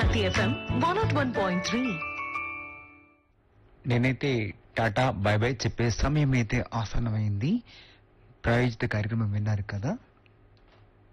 Bharati FM 101.3. నేనైతే tata bye by చెప్పే సమయం అయితే ఆసన్నమైంది. ప్రాయోజిత కార్యక్రమం విన్నారు కదా.